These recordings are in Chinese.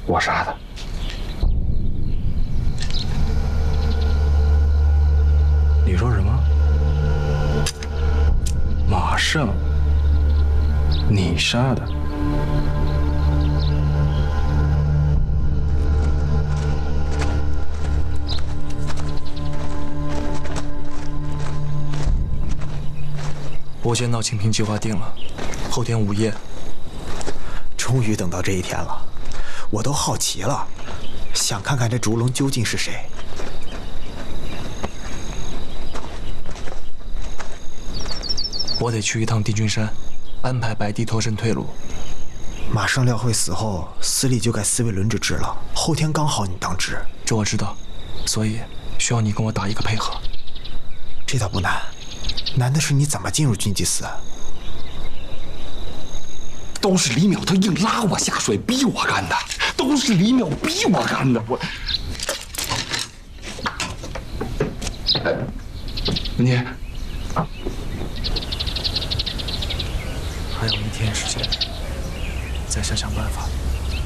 我杀的。 你说什么？马胜，你杀的？ 我先到清平计划定了，后天午夜。 终于等到这一天了，我都好奇了，想看看这烛龙究竟是谁。 我得去一趟定军山，安排白帝脱身退路。 马胜廖慧死后，司礼就该司为轮值制了，后天刚好你当值。 这我知道，所以需要你跟我打一个配合。 这倒不难，难的是你怎么进入军机司。 都是李淼他硬拉我下水，逼我干的，都是李淼逼我干的。我，文杰， 还有1天时间，再想想办法。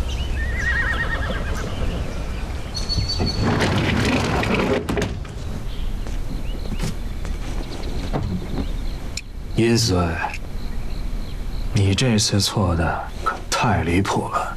阴孙，你这次错的可太离谱了。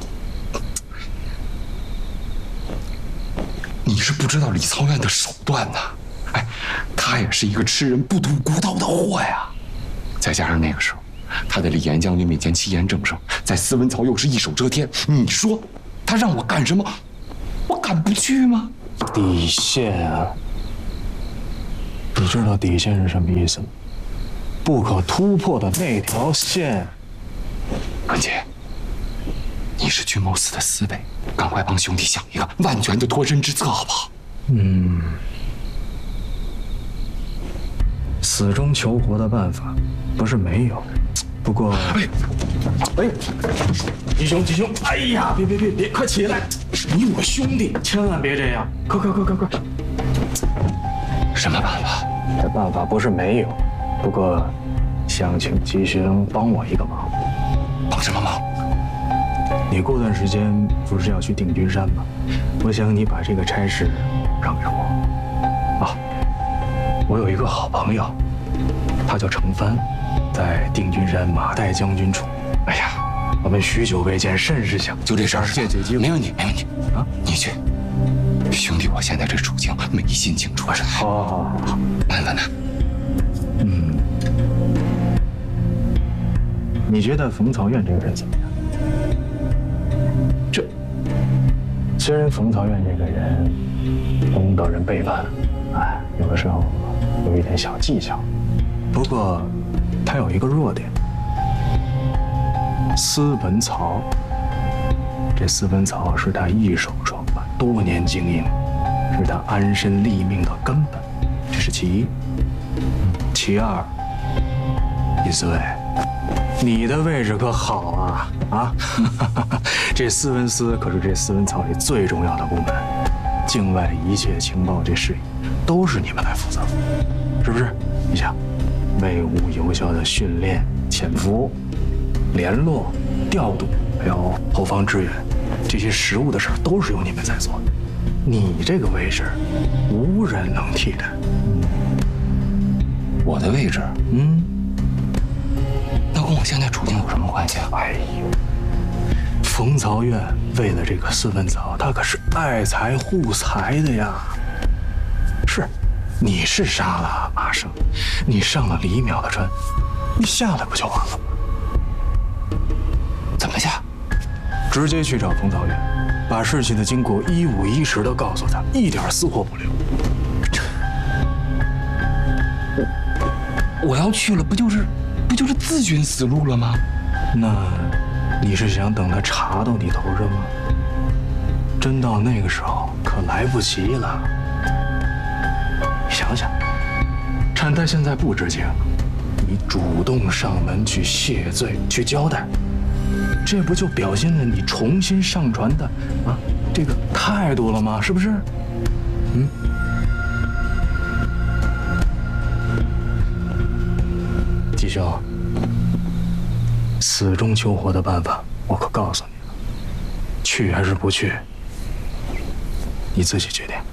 你是不知道李操院的手段呐！哎，他也是一个吃人不吐骨头的货呀。再加上那个时候，他的李严将军面前气焰正盛，在司文曹又是一手遮天，你说他让我干什么，我敢不去吗？ 底线啊！你知道底线是什么意思吗？不可突破的那条线。 文杰，你是军谋司的司委，赶快帮兄弟想一个万全的脱身之策，好不好？ 死中求活的办法不是没有，不过……哎，吉兄，哎呀，别，快起来！你我兄弟，千万别这样！快！ 什么办法？ 这办法不是没有，不过想请吉兄帮我一个忙。 帮什么忙？ 你过段时间不是要去定军山吗？我想你把这个差事让给我。啊，我有一个好朋友，他叫程帆，在定军山马岱将军处。哎呀，我们许久未见，甚是想就这事儿， 借机会。 没问题啊！你去，兄弟，我现在这处境没心情出差。 好， 安稳呢？ 你觉得冯曹院这个人怎么样？虽然冯曹院这个人容得人背叛，有的时候有一点小技巧，不过他有一个弱点。司文曹，这司文曹是他一手创办，多年经营，是他安身立命的根本，这是其一。其二，尹司卫，你的位置可好啊！这司文司可是这司文曹里最重要的部门，境外一切情报这事宜都是你们来负责，是不是？你想，为吾有效的训练、潜伏、联络、调度，还有后方支援，这些实务的事儿都是由你们在做的。你这个位置，无人能替代。 我的位置，那跟我现在处境有什么关系啊？ 哎呦，冯曹院为了这个司文曹，他可是爱才护才的呀。是，你是杀了马胜，你上了李淼的船，你下来不就完了吗？ 怎么下？ 直接去找冯曹院，把事情的经过一五一十的告诉他，一点私货不留。 我要去了，不就是自寻死路了吗？ 那你是想等他查到你头上吗？真到那个时候，可来不及了。想想，趁他现在不知情，你主动上门去谢罪、去交代，这不就表现了你重新上船的这个态度了吗？是不是？吉兄，死中求活的办法我可告诉你了。 去还是不去，你自己决定。